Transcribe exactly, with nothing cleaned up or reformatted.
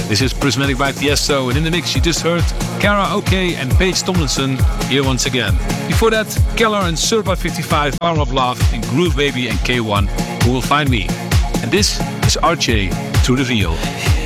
This is Prismatic by Tiesto, and in the mix you just heard Karaoke and Paige Tomlinson here once again. Before that, Keller and Certified fifty-five, Power of Love, and Groove Baby and K one, Who Will Find Me. And this is R J to reveal.